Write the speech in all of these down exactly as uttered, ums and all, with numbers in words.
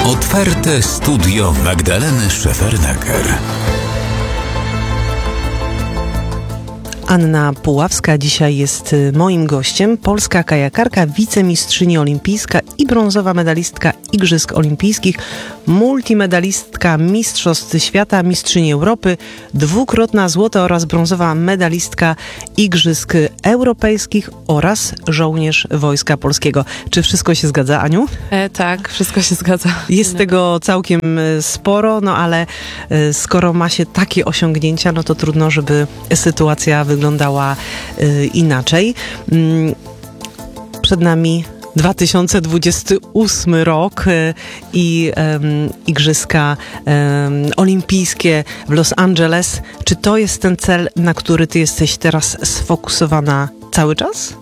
Otwarte studio Magdaleny Szefernaker. Anna Puławska dzisiaj jest moim gościem. Polska kajakarka, wicemistrzyni olimpijska i brązowa medalistka Igrzysk Olimpijskich, multimedalistka Mistrzostw Świata, mistrzyni Europy, dwukrotna złota oraz brązowa medalistka Igrzysk Europejskich oraz żołnierz Wojska Polskiego. Czy wszystko się zgadza, Aniu? E, tak, wszystko się zgadza. Jest tego całkiem sporo, no ale skoro ma się takie osiągnięcia, no to trudno, żeby sytuacja wyglądała y, inaczej. Mm, przed nami dwa tysiące dwudziesty ósmy rok y, i y, Igrzyska y, Olimpijskie w Los Angeles. Czy to jest ten cel, na który ty jesteś teraz sfokusowana cały czas?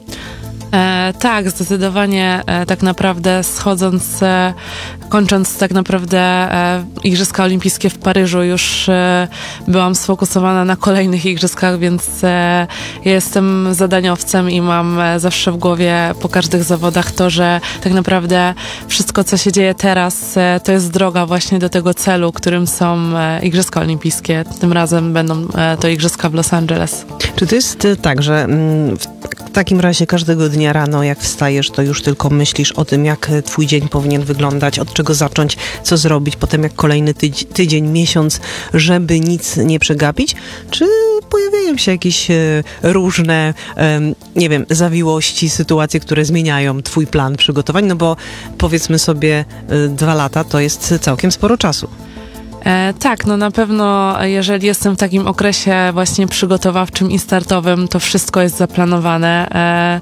E, tak, zdecydowanie e, tak naprawdę schodząc, e, kończąc tak naprawdę e, Igrzyska Olimpijskie w Paryżu, już e, byłam sfokusowana na kolejnych igrzyskach, więc e, ja jestem zadaniowcem i mam e, zawsze w głowie po każdych zawodach to, że tak naprawdę wszystko, co się dzieje teraz, e, to jest droga właśnie do tego celu, którym są e, Igrzyska Olimpijskie. Tym razem będą e, to Igrzyska w Los Angeles. Czy to jest e, tak, że mm, w, w takim razie każdego dnia rano, jak wstajesz, to już tylko myślisz o tym, jak twój dzień powinien wyglądać, od czego zacząć, co zrobić, potem jak kolejny tydz- tydzień, miesiąc, żeby nic nie przegapić? Czy pojawiają się jakieś e, różne, e, nie wiem, zawiłości, sytuacje, które zmieniają twój plan przygotowań? No bo powiedzmy sobie, e, dwa lata to jest całkiem sporo czasu. E, tak, no na pewno jeżeli jestem w takim okresie właśnie przygotowawczym i startowym, to wszystko jest zaplanowane e,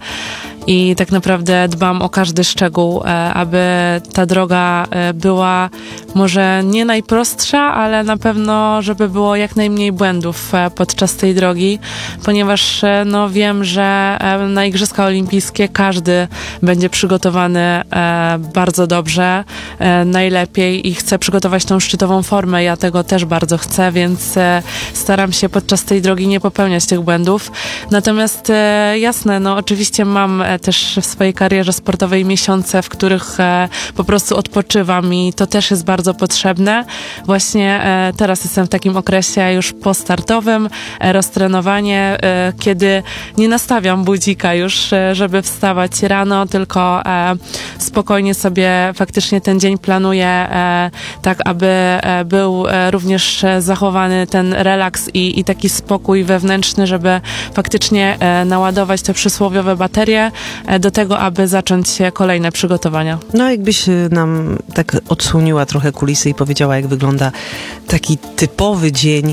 i tak naprawdę dbam o każdy szczegół, e, aby ta droga e, była może nie najprostsza, ale na pewno, żeby było jak najmniej błędów e, podczas tej drogi, ponieważ e, no wiem, że e, na Igrzyska Olimpijskie każdy będzie przygotowany e, bardzo dobrze, e, najlepiej i chce przygotować tą szczytową formę. Ja tego też bardzo chcę, więc e, staram się podczas tej drogi nie popełniać tych błędów. Natomiast e, jasne, no oczywiście mam e, też w swojej karierze sportowej miesiące, w których e, po prostu odpoczywam i to też jest bardzo potrzebne. Właśnie e, teraz jestem w takim okresie już postartowym, e, roztrenowanie, e, kiedy nie nastawiam budzika już, e, żeby wstawać rano, tylko e, spokojnie sobie faktycznie ten dzień planuję e, tak, aby e, był e, również e, zachowany ten relaks i, i taki spokój wewnętrzny, żeby faktycznie e, naładować te przysłowiowe baterie e, do tego, aby zacząć kolejne przygotowania. No jakbyś nam tak odsłoniła trochę kulisy i powiedziała, jak wygląda taki typowy dzień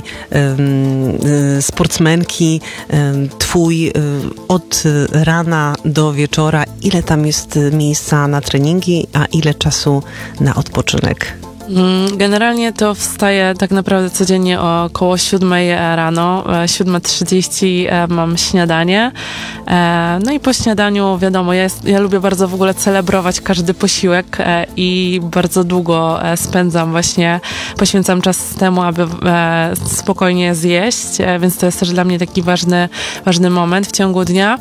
um, sportsmenki, um, twój um, od rana do wieczora, ile tam jest miejsca na treningi, a ile czasu na odpoczynek? Generalnie to wstaję tak naprawdę codziennie o około siódmej rano, siódma trzydzieści mam śniadanie, no i po śniadaniu wiadomo, ja, jest, ja lubię bardzo w ogóle celebrować każdy posiłek i bardzo długo spędzam właśnie, poświęcam czas temu, aby spokojnie zjeść, więc to jest też dla mnie taki ważny, ważny moment w ciągu dnia.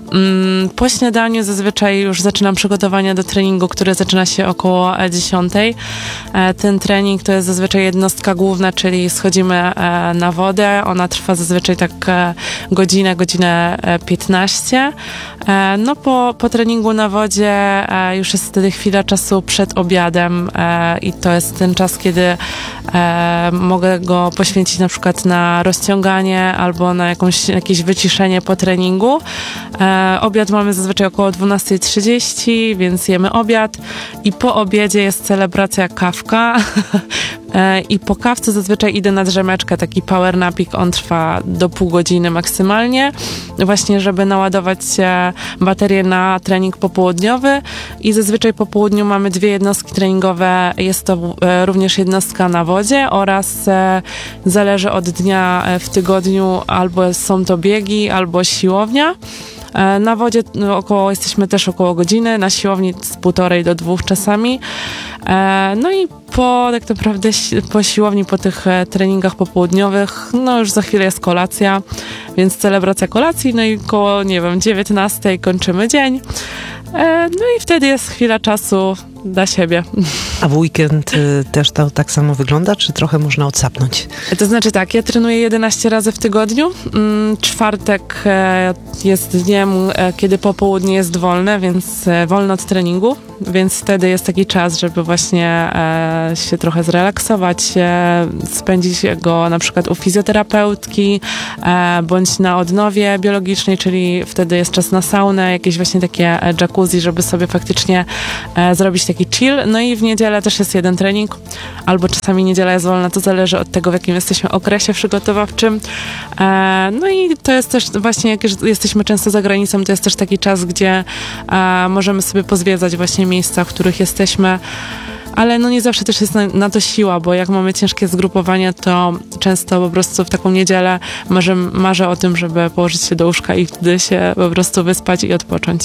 Po śniadaniu zazwyczaj już zaczynam przygotowania do treningu, który zaczyna się około dziesiątej. Ten trening to jest zazwyczaj jednostka główna, czyli schodzimy na wodę. Ona trwa zazwyczaj tak godzinę, godzinę piętnaście. No po, po treningu na wodzie już jest wtedy chwila czasu przed obiadem i to jest ten czas, kiedy mogę go poświęcić na przykład na rozciąganie albo na jakąś, jakieś wyciszenie po treningu. Obiad mamy zazwyczaj około dwunasta trzydzieści, więc jemy obiad i po obiedzie jest celebracja kawka i po kawce zazwyczaj idę na drzemeczkę, taki power napik, on trwa do pół godziny maksymalnie, właśnie żeby naładować baterię na trening popołudniowy i zazwyczaj po południu mamy dwie jednostki treningowe, jest to również jednostka na wodzie oraz zależy od dnia w tygodniu, albo są to biegi, albo siłownia. Na wodzie no, około, jesteśmy też około godziny, na siłowni z półtorej do dwóch czasami. No i po tak naprawdę po siłowni, po tych treningach popołudniowych, no już za chwilę jest kolacja, więc celebracja kolacji, no i koło, nie wiem, dziewiętnastej kończymy dzień. No i wtedy jest chwila czasu dla siebie. A w weekend y, też to tak samo wygląda, czy trochę można odsapnąć? To znaczy tak, ja trenuję jedenaście razy w tygodniu. Mm, Czwartek e, jest dniem, e, kiedy popołudnie jest wolne, więc e, wolno od treningu, więc wtedy jest taki czas, żeby właśnie e, się trochę zrelaksować, e, spędzić go na przykład u fizjoterapeutki, e, bądź na odnowie biologicznej, czyli wtedy jest czas na saunę, jakieś właśnie takie jacuzzi, żeby sobie faktycznie e, zrobić taki chill. No i w niedzielę też jest jeden trening, albo czasami niedziela jest wolna, to zależy od tego, w jakim jesteśmy okresie przygotowawczym. E, no i to jest też właśnie, jak już jesteśmy często za granicą, to jest też taki czas, gdzie e, możemy sobie pozwiedzać właśnie miejsca, w których jesteśmy. Ale no nie zawsze też jest na, na to siła, bo jak mamy ciężkie zgrupowania, to często po prostu w taką niedzielę marzę, marzę o tym, żeby położyć się do łóżka i wtedy się po prostu wyspać i odpocząć.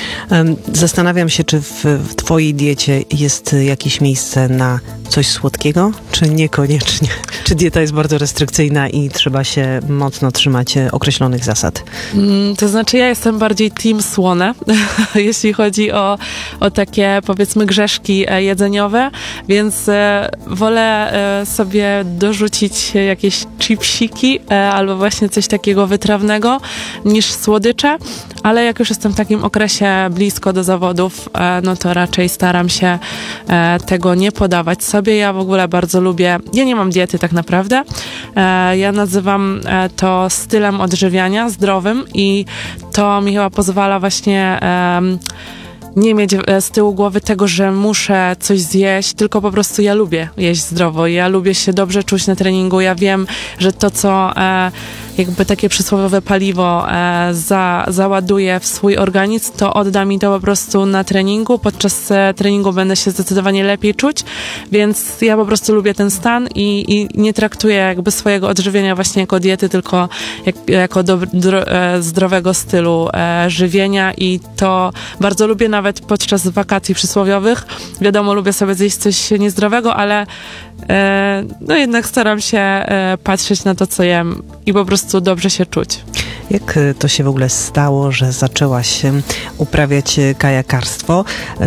Zastanawiam się, czy w, w twojej diecie jest jakieś miejsce na coś słodkiego, czy niekoniecznie? Czy dieta jest bardzo restrykcyjna i trzeba się mocno trzymać określonych zasad? Mm, to znaczy ja jestem bardziej team słone, jeśli chodzi o, o takie powiedzmy grzeszki jedzeniowe, więc e, wolę e, sobie dorzucić jakieś chipsiki e, albo właśnie coś takiego wytrawnego niż słodycze, ale jak już jestem w takim okresie blisko do zawodów, e, no to raczej staram się e, tego nie podawać sobie. Ja w ogóle bardzo lubię, ja nie mam diety tak naprawdę, e, ja nazywam e, to stylem odżywiania zdrowym i to mi chyba pozwala właśnie e, nie mieć z tyłu głowy tego, że muszę coś zjeść, tylko po prostu ja lubię jeść zdrowo, ja lubię się dobrze czuć na treningu, ja wiem, że to, co e, jakby takie przysłowiowe paliwo e, za, załaduję w swój organizm, to odda mi to po prostu na treningu, podczas e, treningu będę się zdecydowanie lepiej czuć, więc ja po prostu lubię ten stan i, i nie traktuję jakby swojego odżywienia właśnie jako diety, tylko jak, jako do, do, e, zdrowego stylu e, żywienia i to bardzo lubię nawet podczas wakacji przysłowiowych. Wiadomo, lubię sobie zjeść coś niezdrowego, ale e, no jednak staram się e, patrzeć na to, co jem i po prostu dobrze się czuć. Jak to się w ogóle stało, że zaczęłaś uprawiać kajakarstwo?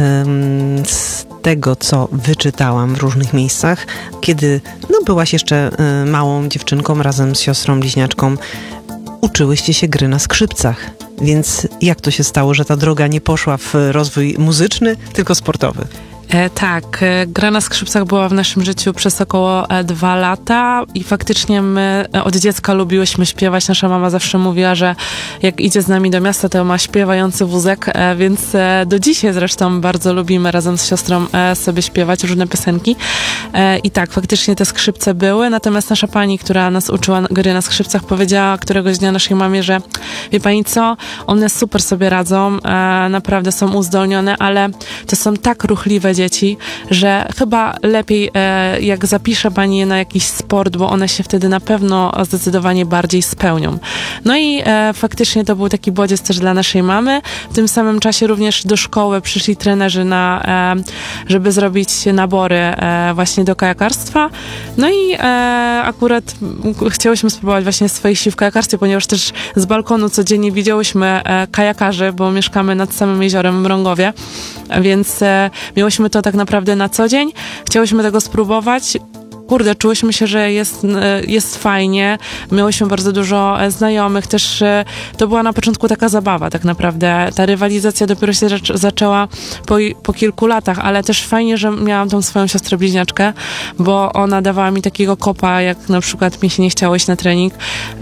Z tego, co wyczytałam w różnych miejscach, kiedy no, byłaś jeszcze małą dziewczynką razem z siostrą bliźniaczką, uczyłyście się gry na skrzypcach. Więc jak to się stało, że ta droga nie poszła w rozwój muzyczny, tylko sportowy? E, tak, e, gra na skrzypcach była w naszym życiu przez około e, dwa lata i faktycznie my e, od dziecka lubiłyśmy śpiewać. Nasza mama zawsze mówiła, że jak idzie z nami do miasta, to ma śpiewający wózek, e, więc e, do dzisiaj zresztą bardzo lubimy razem z siostrą e, sobie śpiewać różne piosenki. E, I tak, faktycznie te skrzypce były, natomiast nasza pani, która nas uczyła gry na skrzypcach, powiedziała któregoś dnia naszej mamie, że wie pani co, one super sobie radzą, e, naprawdę są uzdolnione, ale to są tak ruchliwe dzieci, że chyba lepiej e, jak zapisze pani je na jakiś sport, bo one się wtedy na pewno zdecydowanie bardziej spełnią. No i e, faktycznie to był taki bodziec też dla naszej mamy. W tym samym czasie również do szkoły przyszli trenerzy na, e, żeby zrobić nabory e, właśnie do kajakarstwa. No i e, akurat chciałyśmy spróbować właśnie swoich sił w kajakarstwie, ponieważ też z balkonu codziennie widziałyśmy e, kajakarzy, bo mieszkamy nad samym jeziorem w Mrągowie, więc e, miałyśmy to tak naprawdę na co dzień. Chciałyśmy tego spróbować. Kurde, czułyśmy się, że jest, jest fajnie. Miałyśmy bardzo dużo znajomych. Też to była na początku taka zabawa tak naprawdę. Ta rywalizacja dopiero się zaczęła po, po kilku latach, ale też fajnie, że miałam tą swoją siostrę bliźniaczkę, bo ona dawała mi takiego kopa, jak na przykład mi się nie chciało iść na trening,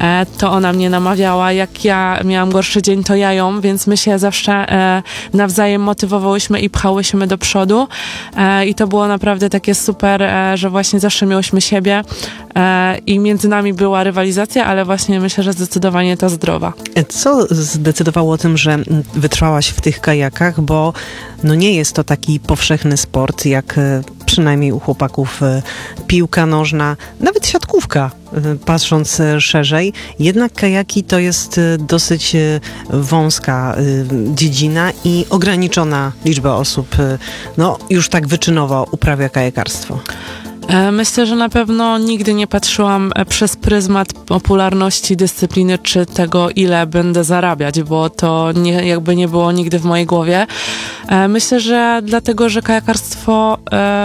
to ona mnie namawiała. Jak ja miałam gorszy dzień, to ja ją, więc my się zawsze nawzajem motywowałyśmy i pchałyśmy do przodu i to było naprawdę takie super, że właśnie zawsze miałyśmy siebie e, i między nami była rywalizacja, ale właśnie myślę, że zdecydowanie ta zdrowa. Co zdecydowało o tym, że wytrwałaś w tych kajakach, bo no nie jest to taki powszechny sport, jak przynajmniej u chłopaków piłka nożna, nawet siatkówka, patrząc szerzej. Jednak kajaki to jest dosyć wąska dziedzina i ograniczona liczba osób no już tak wyczynowo uprawia kajakarstwo. Myślę, że na pewno nigdy nie patrzyłam przez pryzmat popularności dyscypliny, czy tego, ile będę zarabiać, bo to nie, jakby nie było nigdy w mojej głowie. Myślę, że dlatego, że kajakarstwo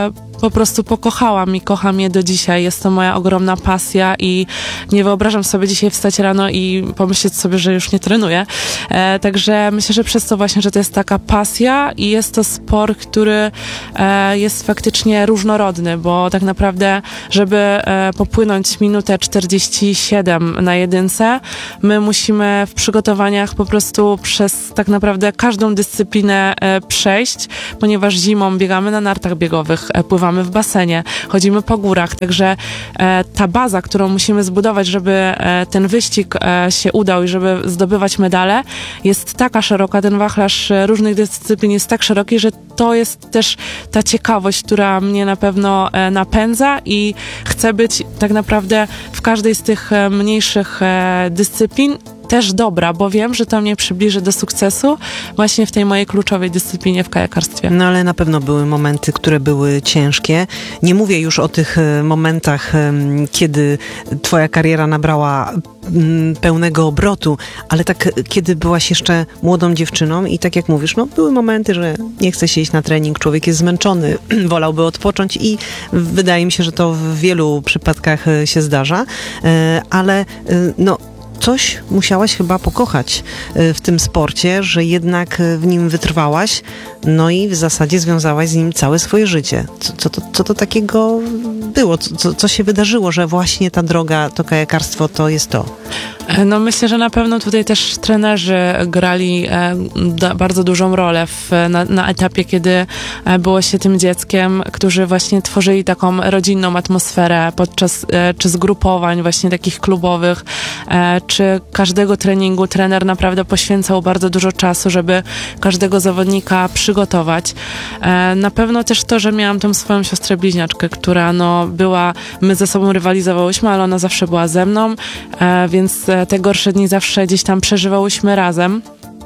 po prostu pokochałam i kocham je do dzisiaj. Jest to moja ogromna pasja i nie wyobrażam sobie dzisiaj wstać rano i pomyśleć sobie, że już nie trenuję. E, także myślę, że przez to właśnie, że to jest taka pasja i jest to sport, który e, jest faktycznie różnorodny, bo tak naprawdę, żeby e, popłynąć minutę czterdzieści siedem na jedynce, my musimy w przygotowaniach po prostu przez tak naprawdę każdą dyscyplinę e, przejść, ponieważ zimą biegamy na nartach biegowych, e, pływamy w basenie, chodzimy po górach, także e, ta baza, którą musimy zbudować, żeby e, ten wyścig e, się udał i żeby zdobywać medale, jest taka szeroka, ten wachlarz e, różnych dyscyplin jest tak szeroki, że to jest też ta ciekawość, która mnie na pewno e, napędza i chcę być tak naprawdę w każdej z tych e, mniejszych e, dyscyplin też dobra, bo wiem, że to mnie przybliży do sukcesu właśnie w tej mojej kluczowej dyscyplinie w kajakarstwie. No ale na pewno były momenty, które były ciężkie. Nie mówię już o tych e, momentach, e, kiedy twoja kariera nabrała m, pełnego obrotu, ale tak, e, kiedy byłaś jeszcze młodą dziewczyną i tak jak mówisz, no były momenty, że nie chce się iść na trening, człowiek jest zmęczony, wolałby odpocząć i wydaje mi się, że to w wielu przypadkach e, się zdarza, e, ale e, no coś musiałaś chyba pokochać w tym sporcie, że jednak w nim wytrwałaś, no i w zasadzie związałaś z nim całe swoje życie. Co, co, to, co to takiego było? Co, co się wydarzyło, że właśnie ta droga, to kajakarstwo to jest to? No myślę, że na pewno tutaj też trenerzy grali e, da, bardzo dużą rolę w, na, na etapie, kiedy e, było się tym dzieckiem, którzy właśnie tworzyli taką rodzinną atmosferę podczas e, czy zgrupowań właśnie takich klubowych, e, czy każdego treningu trener naprawdę poświęcał bardzo dużo czasu, żeby każdego zawodnika przygotować. E, na pewno też to, że miałam tą swoją siostrę bliźniaczkę, która no była, my ze sobą rywalizowałyśmy, ale ona zawsze była ze mną, e, więc te gorsze dni zawsze gdzieś tam przeżywałyśmy razem.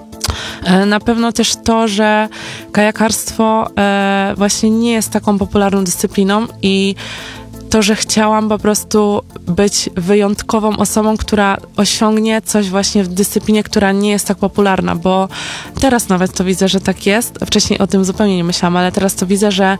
Na pewno też to, że kajakarstwo e, właśnie nie jest taką popularną dyscypliną i to, że chciałam po prostu być wyjątkową osobą, która osiągnie coś właśnie w dyscyplinie, która nie jest tak popularna, bo teraz nawet to widzę, że tak jest. Wcześniej o tym zupełnie nie myślałam, ale teraz to widzę, że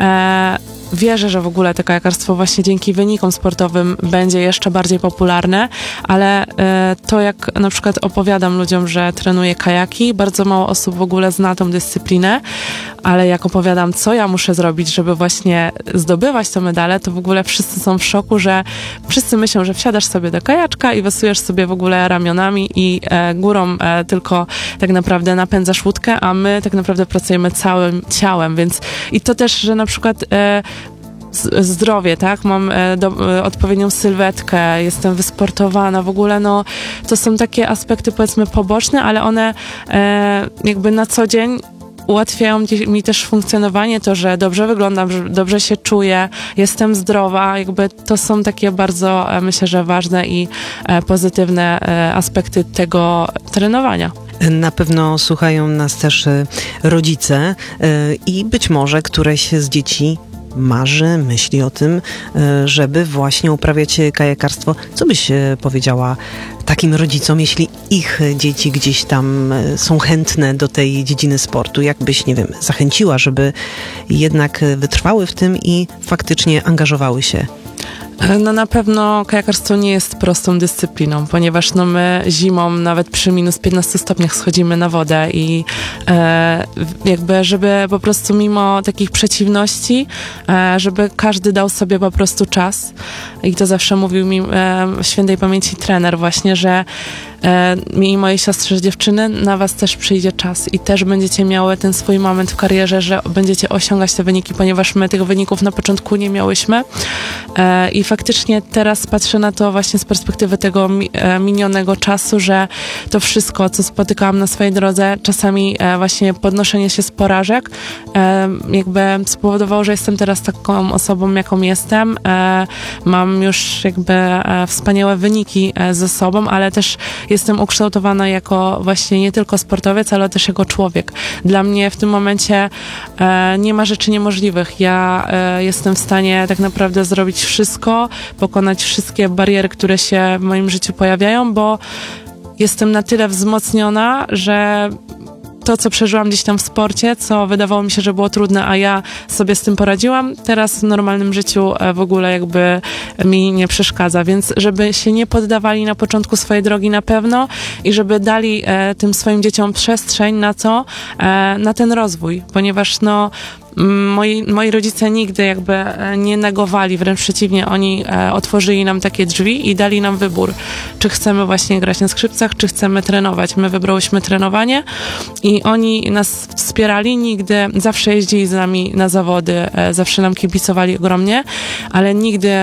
e, wierzę, że w ogóle to kajakarstwo właśnie dzięki wynikom sportowym będzie jeszcze bardziej popularne, ale e, to jak na przykład opowiadam ludziom, że trenuję kajaki, bardzo mało osób w ogóle zna tą dyscyplinę, ale jak opowiadam, co ja muszę zrobić, żeby właśnie zdobywać te medale, to w ogóle wszyscy są w szoku, że wszyscy myślą, że wsiadasz sobie do kajaczka i wysujesz sobie w ogóle ramionami i e, górą e, tylko tak naprawdę napędzasz łódkę, a my tak naprawdę pracujemy całym ciałem, więc i to też, że na przykład e, zdrowie, tak? Mam e, do, e, odpowiednią sylwetkę, jestem wysportowana, w ogóle no to są takie aspekty powiedzmy poboczne, ale one e, jakby na co dzień ułatwiają mi też funkcjonowanie, to, że dobrze wyglądam, że dobrze się czuję, jestem zdrowa, jakby to są takie bardzo, myślę, że ważne i pozytywne aspekty tego trenowania. Na pewno słuchają nas też rodzice i być może któreś z dzieci marzy, myśli o tym, żeby właśnie uprawiać kajakarstwo. Co byś powiedziała takim rodzicom, jeśli ich dzieci gdzieś tam są chętne do tej dziedziny sportu? Jak byś, nie wiem, zachęciła, żeby jednak wytrwały w tym i faktycznie angażowały się? No na pewno kajakarstwo nie jest prostą dyscypliną, ponieważ no my zimą nawet przy minus piętnastu stopniach schodzimy na wodę i e, jakby, żeby po prostu mimo takich przeciwności, e, żeby każdy dał sobie po prostu czas i to zawsze mówił mi e, świętej pamięci trener właśnie, że e, mi i mojej siostrze dziewczyny, na was też przyjdzie czas i też będziecie miały ten swój moment w karierze, że będziecie osiągać te wyniki, ponieważ my tych wyników na początku nie miałyśmy e, i faktycznie teraz patrzę na to właśnie z perspektywy tego mi, e, minionego czasu, że to wszystko, co spotykałam na swojej drodze, czasami e, właśnie podnoszenie się z porażek, e, jakby spowodowało, że jestem teraz taką osobą, jaką jestem. E, mam już jakby e, wspaniałe wyniki e, ze sobą, ale też jestem ukształtowana jako właśnie nie tylko sportowiec, ale też jako człowiek. Dla mnie w tym momencie e, nie ma rzeczy niemożliwych. Ja e, jestem w stanie tak naprawdę zrobić wszystko, pokonać wszystkie bariery, które się w moim życiu pojawiają, bo jestem na tyle wzmocniona, że to, co przeżyłam gdzieś tam w sporcie, co wydawało mi się, że było trudne, a ja sobie z tym poradziłam, teraz w normalnym życiu w ogóle jakby mi nie przeszkadza, więc żeby się nie poddawali na początku swojej drogi na pewno i żeby dali e, tym swoim dzieciom przestrzeń na co? E, na ten rozwój, ponieważ no Moi, moi rodzice nigdy jakby nie negowali, wręcz przeciwnie, oni e, otworzyli nam takie drzwi i dali nam wybór, czy chcemy właśnie grać na skrzypcach, czy chcemy trenować. My wybrałyśmy trenowanie i oni nas wspierali, nigdy, zawsze jeździli z nami na zawody, e, zawsze nam kibicowali ogromnie, ale nigdy